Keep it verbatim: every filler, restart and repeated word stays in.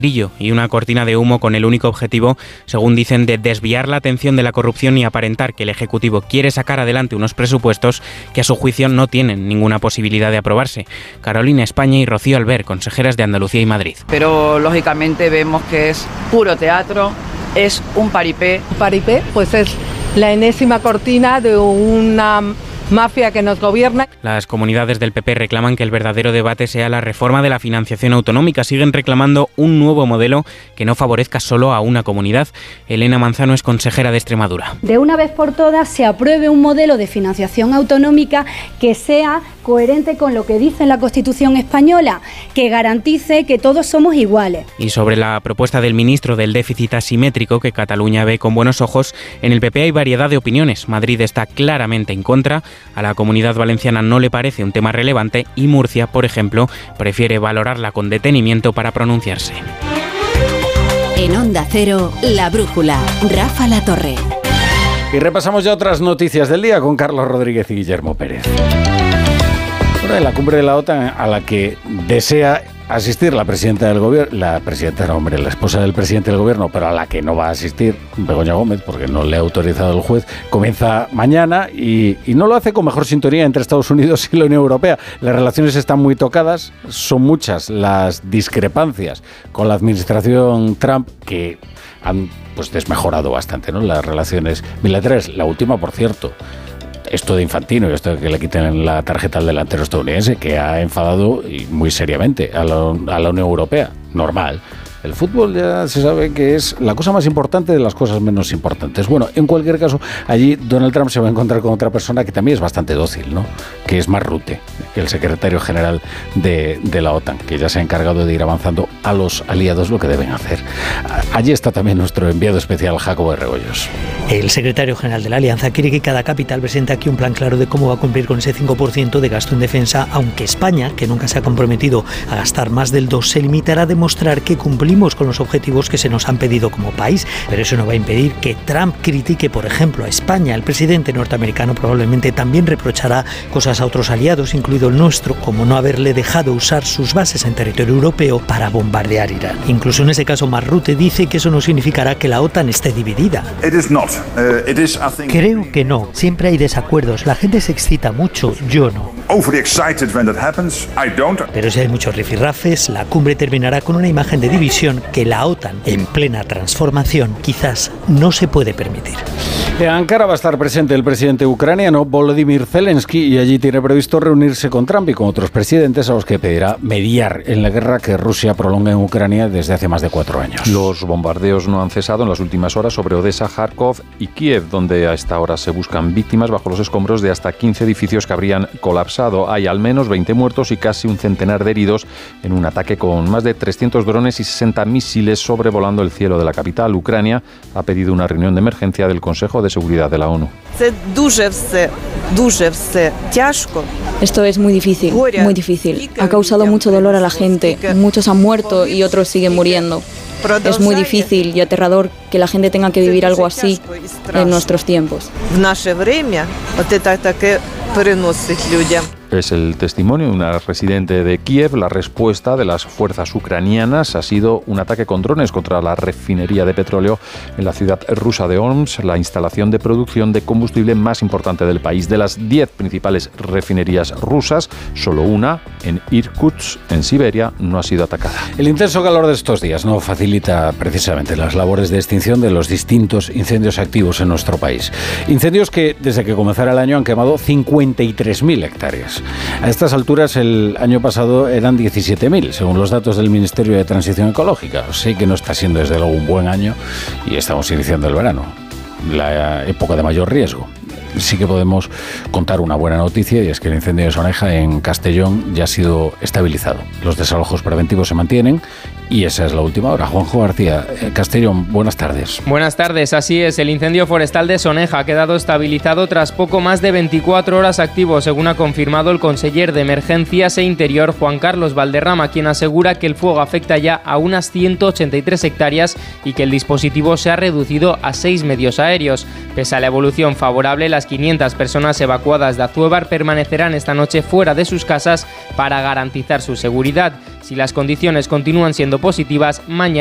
y una cortina de humo con el único objetivo, según dicen, de desviar la atención de la corrupción y aparentar que el Ejecutivo quiere sacar adelante unos presupuestos que a su juicio no tienen ninguna posibilidad de aprobarse. Carolina España y Rocío Albert, consejeras de Andalucía y Madrid. Pero lógicamente vemos que es puro teatro, es un paripé. Paripé, pues es la enésima cortina de una mafia que nos gobierna. Las comunidades del P P reclaman que el verdadero debate sea la reforma de la financiación autonómica. Siguen reclamando un nuevo modelo que no favorezca solo a una comunidad. Elena Manzano es consejera de Extremadura. De una vez por todas se apruebe un modelo de financiación autonómica que sea coherente con lo que dice la Constitución española, que garantice que todos somos iguales. Y sobre la propuesta del ministro del déficit asimétrico, que Cataluña ve con buenos ojos, en el P P hay variedad de opiniones. Madrid está claramente en contra, a la Comunidad Valenciana no le parece un tema relevante y Murcia, por ejemplo, prefiere valorarla con detenimiento para pronunciarse. En Onda Cero, La Brújula, Rafa La Torre. Y repasamos ya otras noticias del día con Carlos Rodríguez y Guillermo Pérez. Bueno, en la cumbre de la OTAN, a la que desea asistir la presidenta del gobierno, la presidenta, no, hombre, la esposa del presidente del gobierno, pero a la que no va a asistir, Begoña Gómez, porque no le ha autorizado el juez, comienza mañana y, y no lo hace con mejor sintonía entre Estados Unidos y la Unión Europea. Las relaciones están muy tocadas, son muchas las discrepancias con la administración Trump que han pues desmejorado bastante, ¿no?, las relaciones bilaterales. La última, por cierto, esto de Infantino y esto de que le quiten la tarjeta al delantero estadounidense, que ha enfadado y muy seriamente a la, a la Unión Europea. Normal. El fútbol ya se sabe que es la cosa más importante de las cosas menos importantes. Bueno, en cualquier caso, allí Donald Trump se va a encontrar con otra persona que también es bastante dócil, ¿no?, que es Mark Rutte, el secretario general de, de la OTAN, que ya se ha encargado de ir avanzando a los aliados lo que deben hacer. Allí está también nuestro enviado especial, Jacobo de Rebollos. El secretario general de la Alianza quiere que cada capital presente aquí un plan claro de cómo va a cumplir con ese cinco por ciento de gasto en defensa, aunque España, que nunca se ha comprometido a gastar más del dos, se limitará a demostrar que cumplimos con los objetivos que se nos han pedido como país. Pero eso no va a impedir que Trump critique, por ejemplo, a España. El presidente norteamericano probablemente también reprochará cosas a otros aliados, incluido el nuestro, como no haberle dejado usar sus bases en territorio europeo para bombardear Irán. Incluso en ese caso, Mark Rutte dice que eso no significará que la OTAN esté dividida. Creo que no. Siempre hay desacuerdos. La gente se excita mucho, yo no. Pero si hay muchos rifirrafes, la cumbre terminará con una imagen de división que la OTAN, en plena transformación, quizás no se puede permitir. En Ankara va a estar presente el presidente ucraniano Volodymyr Zelensky y allí tiene previsto reunirse con Trump y con otros presidentes a los que pedirá mediar en la guerra que Rusia prolonga en Ucrania desde hace más de cuatro años. Los bombardeos no han cesado en las últimas horas sobre Odessa, Kharkov y Kiev, donde a esta hora se buscan víctimas bajo los escombros de hasta quince edificios que habrían colapsado. Hay al menos veinte muertos y casi un centenar de heridos en un ataque con más de trescientos drones y sesenta misiles sobrevolando el cielo de la capital. Ucrania ha pedido una reunión de emergencia del Consejo de Seguridad de la ONU. Esto es muy difícil, muy difícil. Ha causado mucho dolor a la gente. Muchos han muerto y otros siguen muriendo. Es muy difícil y aterrador que la gente tenga que vivir algo así en nuestros tiempos. Es el testimonio de una residente de Kiev. La respuesta de las fuerzas ucranianas ha sido un ataque con drones contra la refinería de petróleo en la ciudad rusa de Omsk, la instalación de producción de combustible más importante del país. De las diez principales refinerías rusas, solo una, en Irkutsk, en Siberia, no ha sido atacada. El intenso calor de estos días no facilita precisamente las labores de extinción de los distintos incendios activos en nuestro país. Incendios que, desde que comenzara el año, han quemado cincuenta y tres mil hectáreas. A estas alturas, el año pasado eran diecisiete mil, según los datos del Ministerio de Transición Ecológica. Sé que no está siendo desde luego un buen año y estamos iniciando el verano, la época de mayor riesgo. Sí que podemos contar una buena noticia, y es que el incendio de Soneja en Castellón ya ha sido estabilizado. Los desalojos preventivos se mantienen y esa es la última hora. Juanjo García, Castellón, buenas tardes. Buenas tardes, así es. El incendio forestal de Soneja ha quedado estabilizado tras poco más de veinticuatro horas activo, según ha confirmado el conseller de Emergencias e Interior, Juan Carlos Valderrama, quien asegura que el fuego afecta ya a unas ciento ochenta y tres hectáreas y que el dispositivo se ha reducido a seis medios aéreos. Pese a la evolución favorable, las quinientas personas evacuadas de Azuévar permanecerán esta noche fuera de sus casas para garantizar su seguridad. Si las condiciones continúan siendo positivas, mañana